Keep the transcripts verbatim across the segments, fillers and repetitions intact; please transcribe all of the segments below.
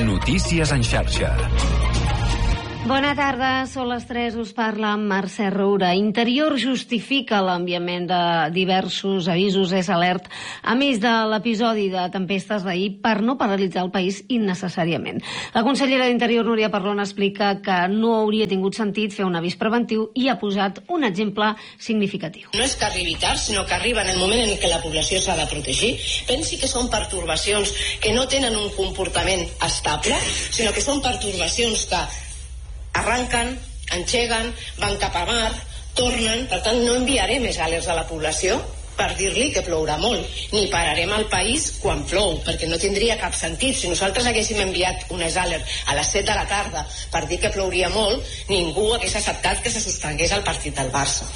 Notícies en xarxa. Bona tarda, són les tres, us parla Mercè Roura. Interior justifica l'enviament de diversos avisos és alert, a més de l'episodi de tempestes d'ahir, per no paralitzar el país innecessàriament. La consellera d'Interior, Núria Parlon, explica que no hauria tingut sentit fer un avís preventiu i ha posat un exemple significatiu. No és que arribi tard, sinó que arriba en el moment en què la població s'ha de protegir. Pensi que són pertorbacions que no tenen un comportament estable, sinó que són pertorbacions que arranquen, engeguen, van cap a mar, tornen. Per tant, no enviaré més alerts a la població per dir-li que plourà molt, ni pararem el país quan plou, perquè no tindria cap sentit. Si nosaltres haguéssim enviat unes alerts a les set de la tarda per dir que plouria molt, ningú hagués acceptat que se suspengués el partit del Barça.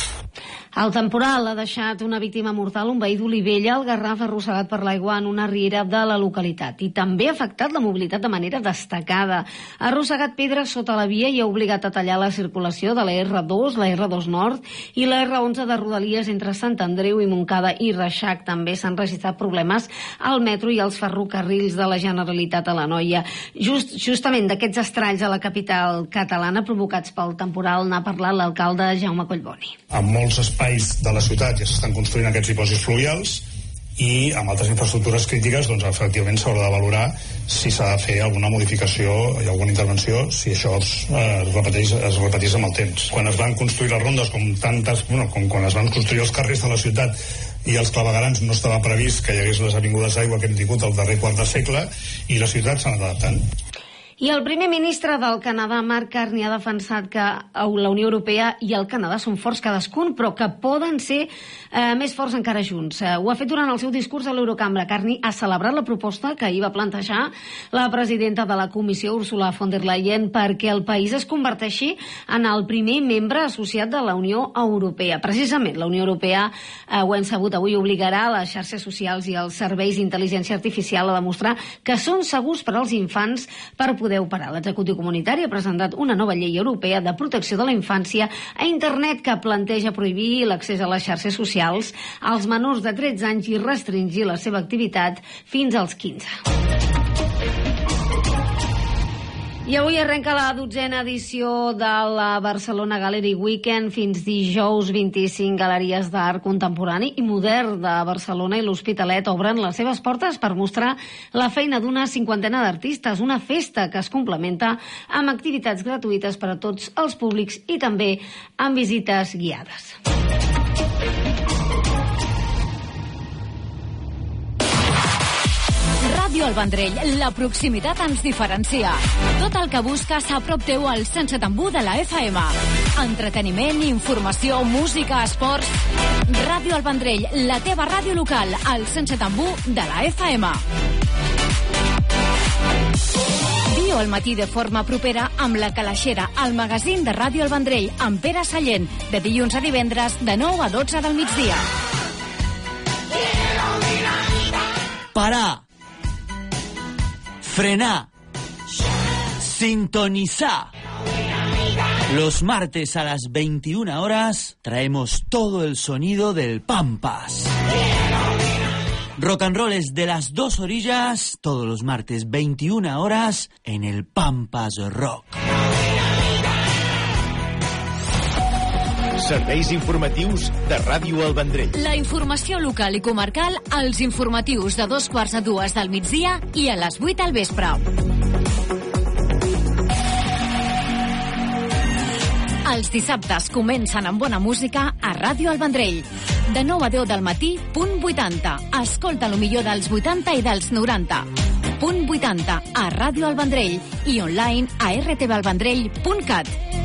El temporal ha deixat una víctima mortal, un veí d'Olivella, al Garraf, arrossegat per l'aigua en una riera de la localitat. I també ha afectat la mobilitat de manera destacada. Ha arrossegat pedres sota la via i ha obligat a tallar la circulació de la erre dos, la erre dos Nord i la erre onze de Rodalies entre Sant Andreu i Montcada i Reixac. També s'han registrat problemes al metro i als ferrocarrils de la Generalitat a l'Anoia. Just, justament d'aquests estralls a la capital catalana provocats pel temporal n'ha parlat l'alcalde Jaume Collboni. En molts espais de la ciutat ja s'estan construint aquests dipòsits fluvials i amb altres infraestructures crítiques doncs efectivament s'haurà de valorar si s'ha de fer alguna modificació i alguna intervenció si això es, eh, es, repeteix, es repeteix amb el temps. Quan es van construir les rondes com tantes, bueno, com quan es van construir els carrers de la ciutat i els claveguerams no estava previst que hi hagués les avingudes d'aigua que hem tingut al darrer quart de segle i la ciutat s'ha anat adaptant. I el primer ministre del Canadà, Mark Carney, ha defensat que la Unió Europea i el Canadà són forts cadascun, però que poden ser eh, més forts encara junts. Eh, ho ha fet durant el seu discurs a l'Eurocambra. Carney ha celebrat la proposta que ahir va plantejar la presidenta de la Comissió, Ursula von der Leyen, perquè el país es converteixi en el primer membre associat de la Unió Europea. Precisament, la Unió Europea, eh, ho hem sabut avui, obligarà les xarxes socials i els serveis d'intel·ligència artificial a demostrar que són segurs per als infants per poder operar. L'executiu comunitari ha presentat una nova llei europea de protecció de la infància a internet que planteja prohibir l'accés a les xarxes socials als menors de tretze anys i restringir la seva activitat fins als quinze. I avui arrenca la dotzena edició de la Barcelona Gallery Weekend. Fins dijous, vint-i-cinc galeries d'art contemporani i modern de Barcelona i l'Hospitalet obren les seves portes per mostrar la feina d'una cinquantena d'artistes, una festa que es complementa amb activitats gratuïtes per a tots els públics i també amb visites guiades. Ràdio El Vendrell, la proximitat ens diferencia. Tot el que busques a prop teu al cent set coma u de la efa ema. Entreteniment, informació, música, esports... Ràdio El Vendrell, la teva ràdio local, al cent set coma u de la efa ema. Dio al matí de forma propera amb La Calaixera, el magazín de Ràdio El Vendrell, amb Pere Sallent, de dilluns a divendres, de nou a dotze del migdia. Parar. Frenar, sintonizar. Los martes a las veintiuna horas traemos todo el sonido del Pampas. Rock and roll es de las dos orillas, todos los martes veintiuna horas en el Pampas Rock. Serveis informatius de Ràdio El Vendrell. La informació local i comarcal als informatius de dos quarts a dues del migdia i a les vuit al vespre. Els dissabtes comencen amb bona música a Ràdio El Vendrell. De nou a deu del matí, punt vuitanta. Escolta el millor dels vuitanta i dels noranta. Punt vuitanta a Ràdio El Vendrell i online a erre te ve el vendrell punt cat.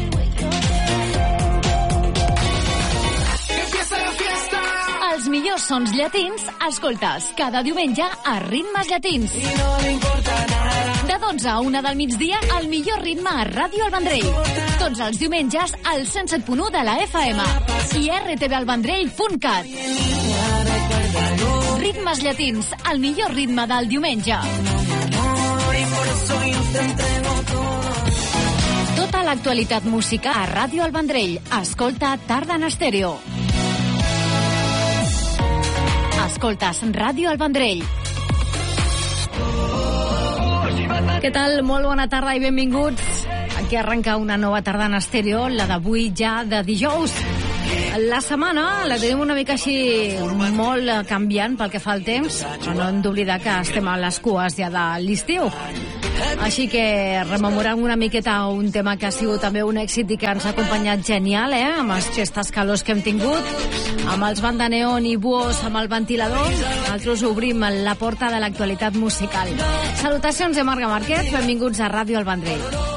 Els millors sons llatins, escoltes cada diumenge a Ritmes Llatins. De dotze a una del migdia, el millor ritme a Ràdio El Vendrell. Tots els diumenges al cent set punt u de la efa ema i erre te ve el vendrell punt cat. Ritmes Llatins, el millor ritme del diumenge. Tota l'actualitat música a Ràdio El Vendrell. Escolta Tarda en Estèreo. Escoltes Ràdio El Vendrell. Què tal? Molt bona tarda i benvinguts. Aquí arrenca una nova tarda en estèreo, la d'avui ja de dijous. La setmana la tenim una mica així molt canviant pel que fa al temps, però no hem d'oblidar que estem a les cues ja de l'estiu. Així que rememorant una miqueta un tema que ha sigut també un èxit i que ens ha acompanyat genial, eh? Amb els gestes calors que hem tingut, amb els banda neon i buos amb el ventilador, nosaltres obrim la porta de l'actualitat musical. Salutacions de Marga Marquet, benvinguts a Ràdio El Vendrell.